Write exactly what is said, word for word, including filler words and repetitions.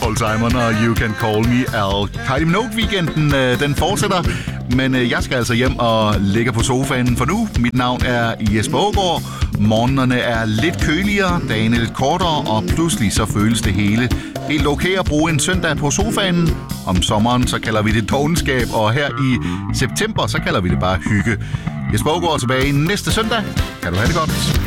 Paul Simon og You Can Call Me Al. Kylie Minogue-weekenden, øh, den fortsætter, men øh, jeg skal altså hjem og ligge på sofaen for nu. Mit navn er Jesper Aagaard. Morgenerne er lidt køligere, dagen er lidt kortere, og pludselig så føles det hele helt okay at bruge en søndag på sofaen. Om sommeren så kalder vi det dovenskab, og her i september så kalder vi det bare hygge. Jesper Aagaard er tilbage næste søndag. Kan du have det godt.